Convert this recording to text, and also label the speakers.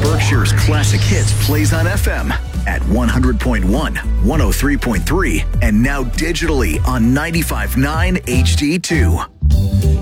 Speaker 1: Berkshire's classic hits plays on FM at 100.1, 103.3, and now digitally on 95.9 HD2.